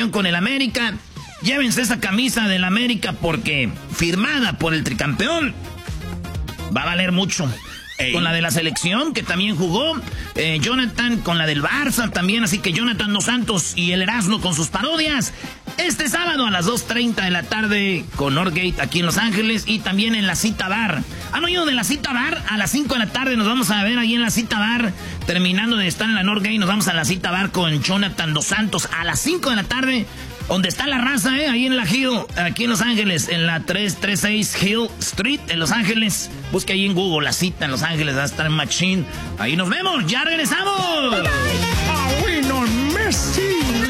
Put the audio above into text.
campeón con el América. Llévense esa camisa del América porque firmada por el tricampeón va a valer mucho. Con la de la selección, que también jugó. Jonathan con la del Barça también. Así que Jonathan Dos Santos y el Erasmo con sus parodias. Este sábado a las 2:30 de la tarde con Northgate aquí en Los Ángeles. Y también en la Cita Bar. ¿Han oído de la Cita Bar? A las 5 de la tarde nos vamos a ver ahí en la Cita Bar. Terminando de estar en la Northgate, nos vamos a la Cita Bar con Jonathan Dos Santos a las 5 de la tarde. Donde está la raza, ahí en la Hill, aquí en Los Ángeles, en la 336 Hill Street, en Los Ángeles. Busque ahí en Google la cita en Los Ángeles, va a estar en Machine. Ahí nos vemos, ya regresamos. ¡Bye, bye! ¡Messi!